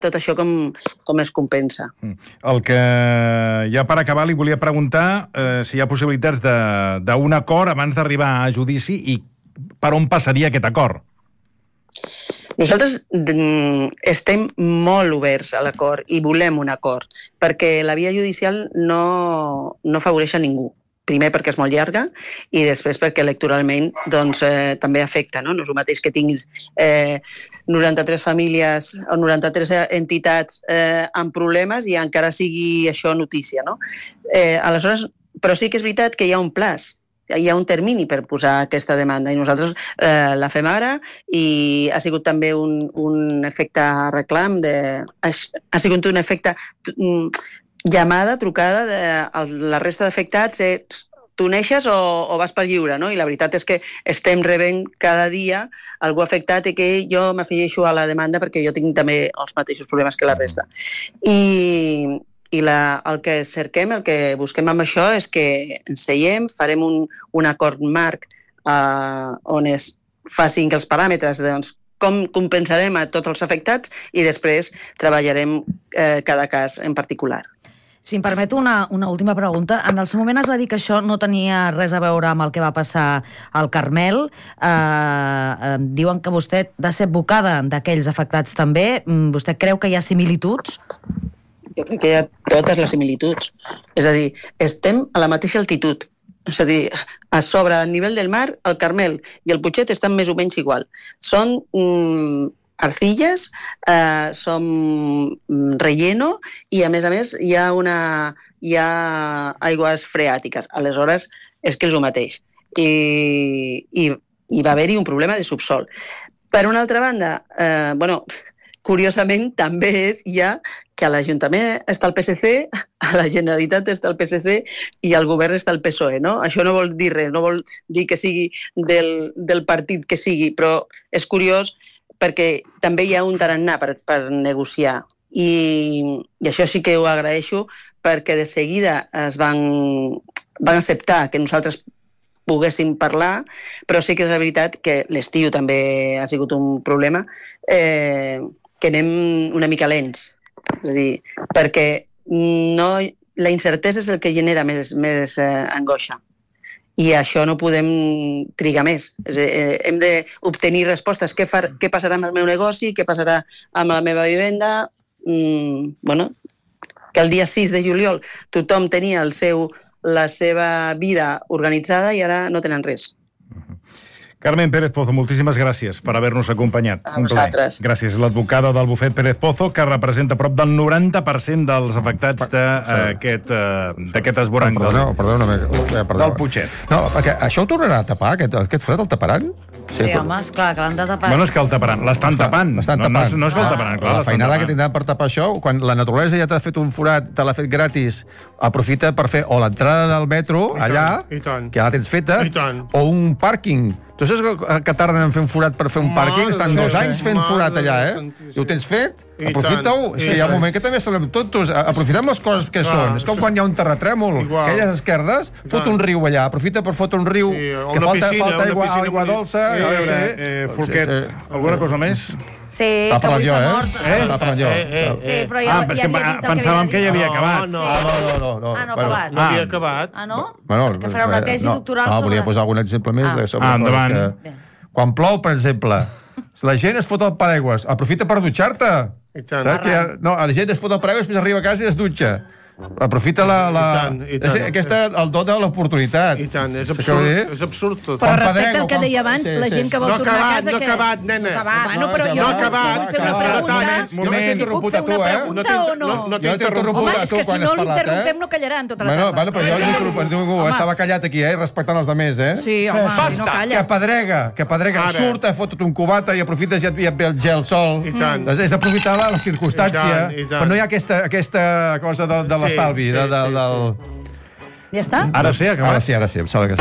tot això com es compensa. El que ja per acabar li volia preguntar si hi ha possibilitats d'un acord abans d'arribar a judici i per on passaria aquest acord. Nosaltres estem molt oberts a l'acord i volem un acord, perquè la via judicial no afavoreix a ningú. Primer perquè és molt llarga i després perquè electoralment també afecta. No és el mateix que tinguis 93 famílies o 93 entitats amb problemes i encara sigui això notícia. No? Aleshores, però sí que és veritat que hi ha un plaç, hi ha un termini per posar aquesta demanda i nosaltres la fem ara i ha sigut també un efecte reclam, ha sigut un efecte llamada, trucada de la resta d'afectats, tu neixes o vas pel lliure, no? I la veritat és que estem rebent cada dia algú afectat i que jo m'afegeixo a la demanda perquè jo tinc també els mateixos problemes que la resta. I el que cerquem, el que busquem amb això és que ens seiem, farem un acord marc on es facin els paràmetres, doncs, com compensarem a tots els afectats i després treballarem cada cas en particular. Si em permet una última pregunta. En el seu moment es va dir que això no tenia res a veure amb el que va passar al Carmel. Diuen que vostè va ser advocada d'aquells afectats també. Vostè creu que hi ha similituds? Jo crec que hi ha totes les similituds. És a dir, estem a la mateixa altitud. És a dir, a sobre el nivell del mar, el Carmel i el Putxet estan més o menys igual. Són arcilles, som relleno i a més hi ha aigües freàtiques. Aleshores és que és el mateix. I va haver-hi un problema de subsol. Per una altra banda, curiosament també és ja que a l'Ajuntament està el PSC, a la Generalitat està el PSC i al govern està el PSOE, no? Això no vol dir res, no vol dir que sigui del partit que sigui, però és curiós perquè també hi ha un tarannà per negociar. I això sí que ho agraeixo perquè de seguida es van acceptar que nosaltres poguéssim parlar, però sí que és la veritat que l'estiu també ha sigut un problema, que anem una mica lents. És a dir, perquè la incertesa és el que genera més angoixa. I això no podem trigar més. Hem d'obtenir respostes. Què passarà amb el meu negoci? Què passarà amb la meva vivenda? Que el dia 6 de juliol tothom tenia la seva vida organitzada i ara no tenen res. Carmen Pérez Pozo, moltíssimes gràcies per haver-nos acompanyat. A vosaltres. Gràcies. L'advocada del bufet Pérez Pozo, que representa prop del 90% dels afectats d'aquest esborrany del Putxet. No, perquè això ho tornarà a tapar? Aquest forat el taparan? Sí, home, esclar, que l'han de tapar. Bueno, és que el taparan. L'estan tapant. No és que el taparan. La feinada que tindran per tapar això, quan la naturalesa ja t'ha fet un forat, te l'ha fet gratis, aprofita per fer o l'entrada del metro, allà, que ja la tens feta, o un pàrquing. Tu saps que tarden en fer un forat per fer un pàrquing? Estan 2 anys fent forat allà, I ho tens fet? Aprofita-ho. És que hi ha un moment que també serem tontos. Aprofitem les coses que són. És com quan hi ha un terratrèmol. Aquelles esquerdes, fot un riu allà. Aprofita per fotre un riu que falta aigua dolça. Folquet, alguna cosa més? Sí, que avui s'ha mort. T'ha parlat jo. Sí, però ja havia dit el que havia de dir. Pensàvem que ja havia acabat. No. acabat. No havia acabat. Ah, no? Que farà una tesi doctoral sobre... No, volia posar algun exemple més. Endavant. Quan plou, per exemple, la gent es fot el paraigües, aprofita per dutxar-te. No, la gent es fot el paraigües, després arriba a casa i es dutxa. Aprofita aquesta el do de l'oportunitat. I tant, és absurd tot. Però respecte al que deia abans, la gent que vol tornar a casa... No ha acabat, nena. Bueno, però jo vull fer una pregunta. Jo puc fer una pregunta o no? No t'he interromput. Home, és que si no l'interrompem no callaran tota la tarda. Bueno, però jo ningú estava callat aquí, respectant els altres, Sí, home, si no calla. Que pedrega, surt, fot un cubata i aprofites i et ve el gel sol. És aprofitar la circumstància, però no hi ha aquesta cosa de l'estalvi. Ja està? Ara sí, acabat. Ara sí, em sembla que sí.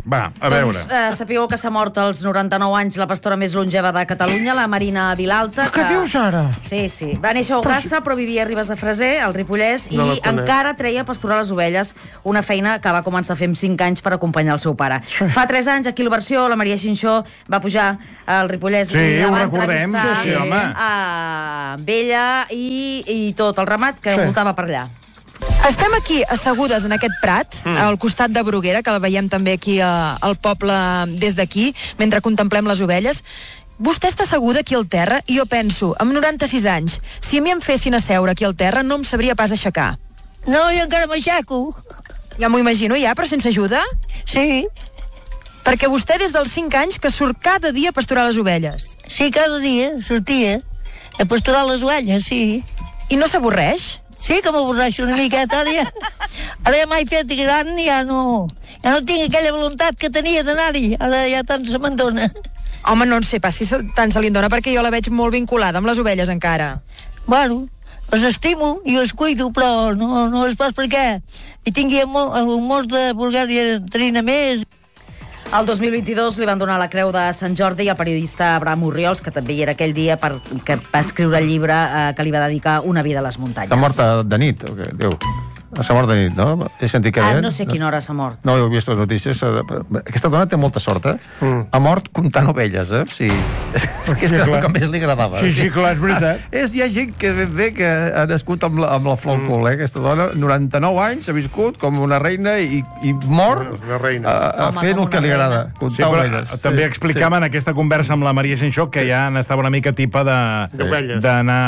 Va, a veure. Doncs sapigueu que s'ha mort als 99 anys la pastora més longeva de Catalunya, la Marina Vilalta. Què dius ara? Sí. Va néixer a Ogassa, però vivia a Ribes de Freser, al Ripollès, i encara treia a pasturar les ovelles, una feina que va començar a fer amb 5 anys per acompanyar el seu pare. Fa 3 anys, aquí a l'Oversió, la Maria Xinxó va pujar al Ripollès. Sí, ho recordem. Sí, home. Amb ella i tot el ramat que voltava per allà. Estem aquí assegudes en aquest prat, al costat de Bruguera, que el veiem també aquí al poble des d'aquí, mentre contemplem les ovelles. Vostè està asseguda aquí al terra i jo penso, amb 96 anys, si a mi em fessin asseure aquí al terra no em sabria pas aixecar. No, jo encara m'aixeco. Ja m'ho imagino ja, però sense ajuda? Sí. Perquè vostè des dels 5 anys que surt cada dia a pasturar les ovelles. Sí, cada dia sortia a pasturar les ovelles, sí. I no s'avorreix? Sí que m'avorreixo una miqueta, ara ja m'he fet gran i ja no tinc aquella voluntat que tenia d'anar-hi, ara ja tant se me'n dona. Home, no en sé pas si tant se li dona, perquè jo la veig molt vinculada amb les ovelles encara. Bueno, les estimo i les cuido, però no és pas perquè hi tingui molts de vulgar-trina més. El 2022 li van donar la Creu de Sant Jordi al periodista Abraham Orriols, que també hi era aquell dia que va escriure el llibre que li va dedicar Una vida a les muntanyes. Està morta de nit, o què? Déu. S'ha mort de nit, no? He sentit que no sé quina hora s'ha mort. No, he vist les notícies. Aquesta dona té molta sort, Ha mort comptant ovelles, Sí. És que és el que més li agradava. Sí, clar, és veritat. Hi ha gent que ben bé que ha nascut amb la flor al cul, Aquesta dona, 99 anys, ha viscut com una reina i mor fent el que li agrada, comptar ovelles. També explicàvem en aquesta conversa amb la Maria Xinxó que ja n'estava una mica tipa d'anar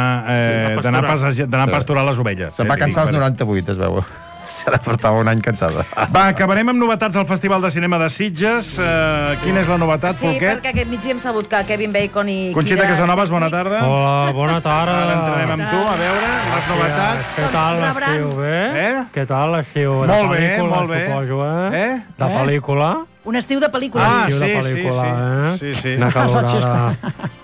a pasturar les ovelles. Se'n va cansar als 98, es veu. Se la portava un any cansada. Va, acabarem amb novetats del Festival de Cinema de Sitges. Quina és la novetat, Sí, Folquet? perquè aquest migdia hem sabut que Kevin Bacon i Conxita Casanovas, bona tarda. Hola, bona tarda. Ara entrenem amb tu, a veure, les novetats. Què tal l'estiu, bé? Què tal l'estiu? Molt bé, molt bé. Suposo, De pel·lícula? Un estiu de pel·lícula. Sí. Una calorada.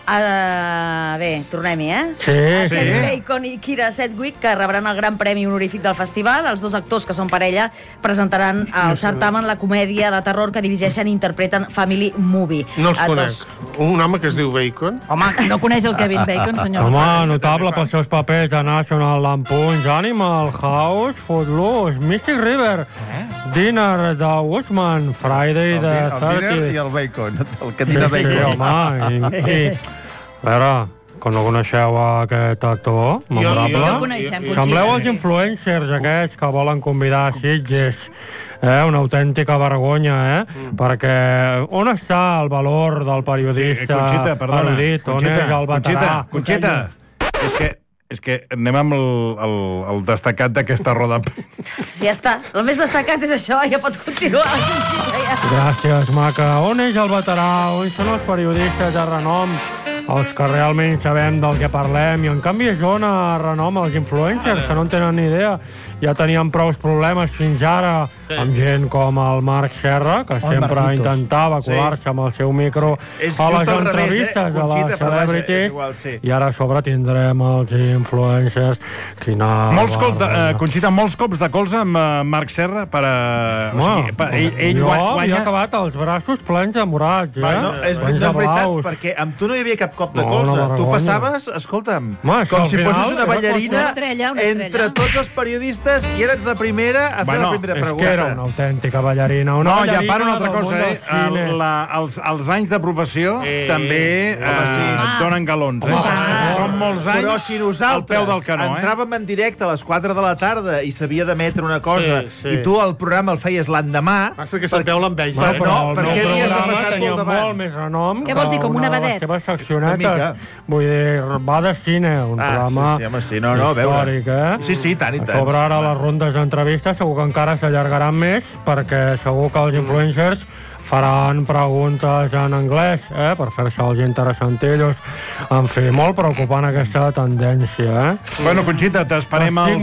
Bé, tornem-hi, Sí. Kevin Bacon i Kira Sedgwick, que rebran el gran premi honorífic del festival. Els dos actors, que són parella, presentaran al certamen la comèdia de terror que dirigeixen i interpreten Family Movie. No els conec. Un home que es diu Bacon? Home, qui no coneix el Kevin Bacon, senyor? Home, notable pels seus papers de National Lampoon's Animal House, Footloose, Mystic River, Dinner de Woodman, Friday the 30th. El Dinner i el Bacon, el que dina Bacon. Sí, home, a veure, que no coneixeu aquest actor memorable? Sí, el coneixem. Sembleu els influencers aquests que volen convidar a Sitges. Una autèntica vergonya, perquè on està el valor del periodista erudit? On és el veterà? Conxita, és que anem amb el destacat d'aquesta roda. Ja està. El més destacat és això, ja pot continuar. Gràcies, maca. On és el veterà? On són els periodistes de renom? Els que realment sabem del que parlem, i en canvi es dona renom als influencers, que no en tenen ni idea. Ja teníem prou problemes fins ara amb gent com el Marc Serra, que sempre intentava colar-se amb el seu micro a les entrevistes de les celebrities, i ara a sobre tindrem els influencers. Conxita, molts cops de colze amb Marc Serra per a... Ell guanya... Jo he acabat els braços plens de morats, No, és veritat, perquè amb tu no hi havia cap cop de colze. Tu passaves, escolta'm, com si fossis una ballarina entre tots els periodistes i eres la primera a fer la primera pregunta. És que era una autèntica ballarina. No, i a part una altra cosa, els anys de professió també et donen galons. Són molts anys però si nosaltres entràvem en directe a les 4 de la tarda i s'havia d'emetre una cosa i tu el programa el feies l'endemà... Passa que se't veu l'enveja. No, per què havies de passar molt davant? Molt més renom. Què vols dir, com una vedet? Les teves seccionetes. Vull dir, va de cine, un programa històric, Sí, tant i tant. A sobre ara les rondes d'entrevistes segur que encara s'allargaran més, perquè segur que els influencers faran preguntes en anglès, per fer-se els interessantillos. En fi, molt preocupant aquesta tendència, Bueno, Conxita, t'esperem al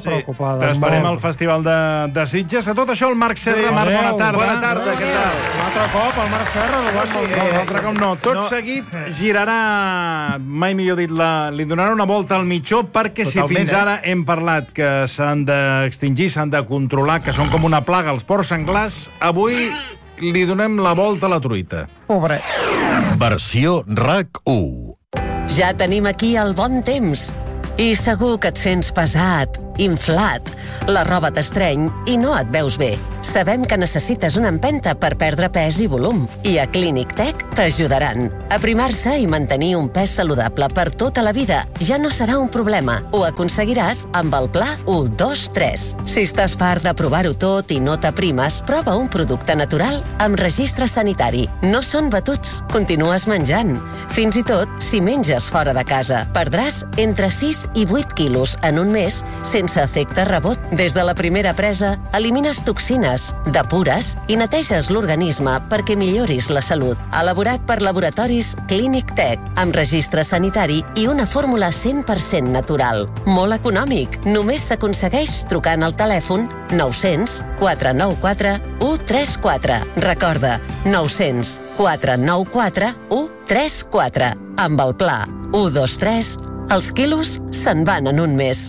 Festival de Sitges. A tot això, el Marc Serra. Marc, bona tarda. Bona tarda, què tal? Un altre cop, el Marc Serra. Un altre cop no. Tot seguit girarà, mai millor dit, li donarà una volta al mitjó, perquè si fins ara hem parlat que s'han d'extingir, s'han de controlar, que són com una plaga els porcs senglars, avui li donem la volta a la truita. Pobret. Versió RAC1. Ja tenim aquí el bon temps. I segur que et sents pesat, inflat. La roba t'estreny i no et veus bé. Sabem que necessites una empenta per perdre pes i volum. I a Clínic Tech t'ajudaran. Aprimar-se i mantenir un pes saludable per tota la vida ja no serà un problema. Ho aconseguiràs amb el pla 1-2-3. Si estàs fart de provar-ho tot i no t'aprimes, prova un producte natural amb registre sanitari. No són batuts. Continues menjant. Fins i tot si menges fora de casa. Perdràs entre 6 i 8 quilos en un mes sense efecte rebot. Des de la primera presa, elimines toxines, depures i neteges l'organisme perquè milloris la salut. Elaborat per laboratoris Clínic Tech, amb registre sanitari i una fórmula 100% natural. Molt econòmic. Només s'aconsegueix trucant al telèfon 900 494 134. Recorda, 900 494 134. Amb el pla 1-2-3, els quilos se'n van en un mes.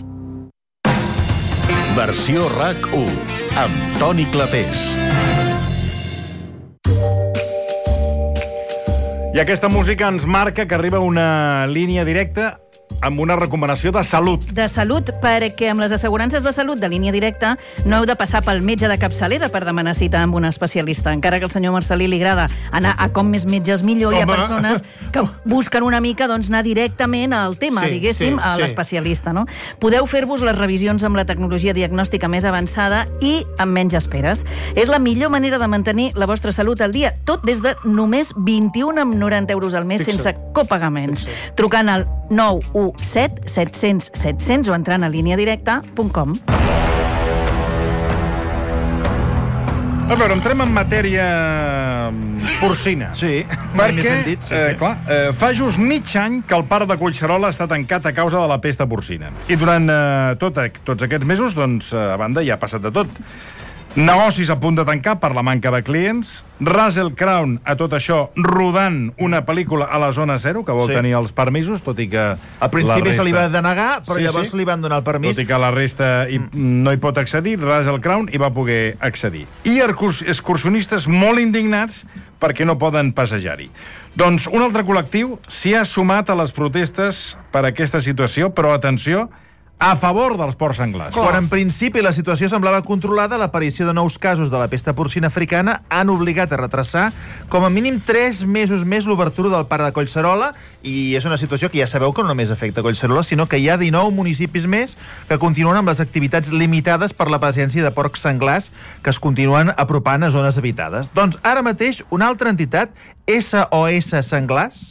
Versió RAC1, amb Toni Clapés. I aquesta música ens marca que arriba una línia directa amb una recomanació de salut. De salut, perquè amb les assegurances de salut de línia directa no heu de passar pel metge de capçalera per demanar cita amb un especialista. Encara que al senyor Marcelí li agrada anar a com més metges millor, hi ha persones que busquen una mica anar directament al tema, diguéssim, a l'especialista. No? Podeu fer-vos les revisions amb la tecnologia diagnòstica més avançada i amb menys esperes. És la millor manera de mantenir la vostra salut al dia, tot des de només 21,90 euros al mes sense copagaments. Trucant al 917 700 700 o entrant a lineadirecta.com. A veure, entrem en matèria porcina. Sí, perquè, clar, fa just mig any que el parc de Collserola està tancat a causa de la pesta porcina. I durant tots aquests mesos, doncs, a banda, ja ha passat de tot. Negocis a punt de tancar per la manca de clients, Russell Crown, a tot això, rodant una pel·lícula a la zona 0, que vol tenir els permisos, tot i que... Al principi se li va denegar, però llavors li van donar el permís. Tot i que la resta no hi pot accedir, Russell Crown hi va poder accedir. I excursionistes molt indignats perquè no poden passejar-hi. Doncs un altre col·lectiu s'hi ha sumat a les protestes per aquesta situació, però atenció, a favor dels porcs senglars. Quan en principi la situació semblava controlada, l'aparició de nous casos de la pesta porcina africana han obligat a retrasar com a mínim 3 mesos més l'obertura del parc de Collserola, i és una situació que ja sabeu que no només afecta Collserola, sinó que hi ha 19 municipis més que continuen amb les activitats limitades per la presència de porcs senglars que es continuen apropant a zones habitades. Doncs ara mateix una altra entitat, SOS Senglars,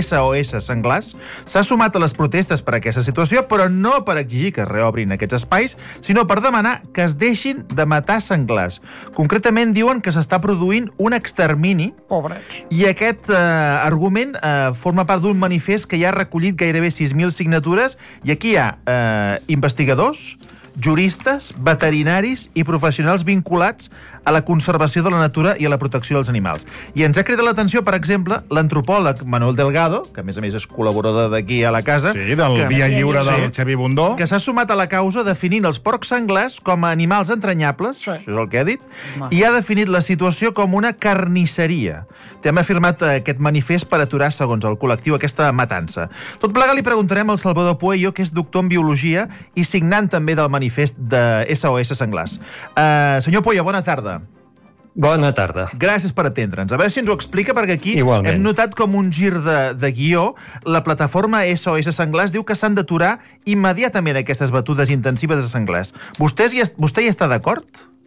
s'ha sumat a les protestes per aquesta situació, però no per exigir que es reobrin aquests espais, sinó per demanar que es deixin de matar senglars. Concretament diuen que s'està produint un extermini, pobrets, i aquest argument forma part d'un manifest que ja ha recollit gairebé 6.000 signatures, i aquí hi ha investigadors, juristes, veterinaris i professionals vinculats a la conservació de la natura i a la protecció dels animals. I ens ha cridat l'atenció, per exemple, l'antropòleg Manuel Delgado, que a més és col·laborador d'aquí a la casa. Sí, del Via Lliure del Xavi Bundó. Que s'ha sumat a la causa definint els porcs senglars com a animals entranyables, això és el que ha dit, i ha definit la situació com una carnisseria. També ha firmat aquest manifest per aturar, segons el col·lectiu, aquesta matança. Tot plegat li preguntarem al Salvador Pueyo, que és doctor en biologia i signant també del manifest de SOS Senglars. Senyor Pueyo, bona tarda. Bona tarda. Gràcies per atendre'ns. A veure si ens ho explica, perquè aquí Igualment. Hem notat com un gir de guió. La plataforma SOS Senglars diu que s'han d'aturar immediatament aquestes batudes intensives de senglars. Vostè hi està d'acord?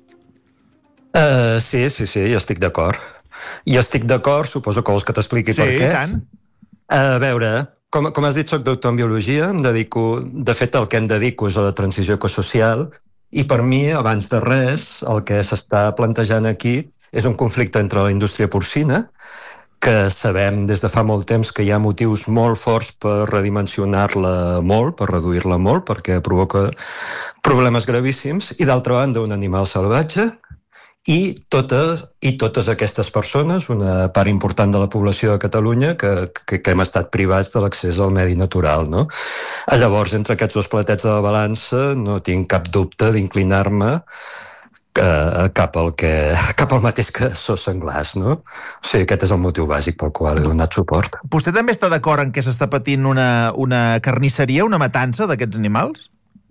Sí, hi estic d'acord. I estic d'acord, suposo que vols que t'expliqui per què. Sí, tant. A veure, com has dit, soc doctor en biologia, de fet el que em dedico és a la transició ecosocial, i per mi, abans de res, el que s'està plantejant aquí és un conflicte entre la indústria porcina, que sabem des de fa molt temps que hi ha motius molt forts per redimensionar-la molt, per reduir-la molt, perquè provoca problemes gravíssims, i d'altra banda un animal salvatge, i totes aquestes persones, una part important de la població de Catalunya, que hem estat privats de l'accés al medi natural, no? Llavors, entre aquests dos platets de la balança, no tinc cap dubte d'inclinar-me cap al mateix que sos senglars, no? O sigui, aquest és el motiu bàsic pel qual he donat suport. Vostè també està d'acord en què s'està patint una carnisseria, una matança d'aquests animals?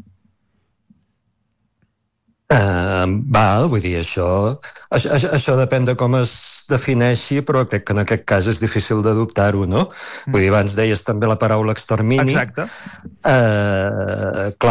Vull dir, això depèn de com es defineixi, però crec que en aquest cas és difícil d'adoptar-ho, no? Vull dir, abans deies també la paraula extermini. Exacte. Clar,